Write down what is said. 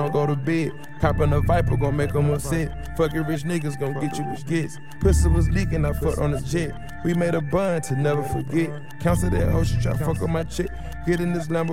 don't go to bed. Copping a Viper, gon' make them upset. Fucking rich niggas gon' get you with gets. Pussy was leaking, I fucked on the jet. We made a bun to never forget. Cancel that hoe, she try fuck on my chick. Get in this Lambo.